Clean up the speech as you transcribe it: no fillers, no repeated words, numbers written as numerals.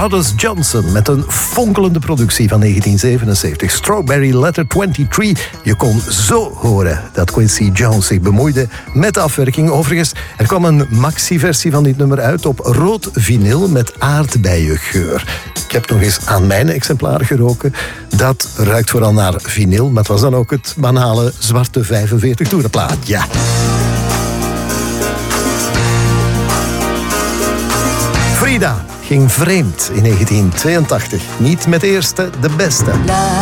Brothers Johnson met een fonkelende productie van 1977. Strawberry Letter 23. Je kon zo horen dat Quincy Jones zich bemoeide met de afwerking. Overigens, er kwam een maxi-versie van dit nummer uit op rood vinyl met aardbeiengeur. Ik heb nog eens aan mijn exemplaar geroken. Dat ruikt vooral naar vinyl, maar het was dan ook het banale zwarte 45 toerenplaat. Ja. Frida ging vreemd in 1982. Niet met de eerste, de beste.